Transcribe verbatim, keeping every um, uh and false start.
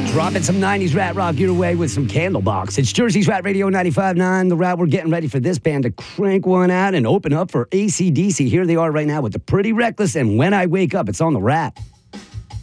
Dropping some nineties rat rock your way with some Candlebox. It's Jersey's Rat Radio ninety-five point nine. The Rat, we're getting ready for this band to crank one out and open up for A C D C. Here they are right now with the Pretty Reckless and When I Wake Up. It's on the Rat.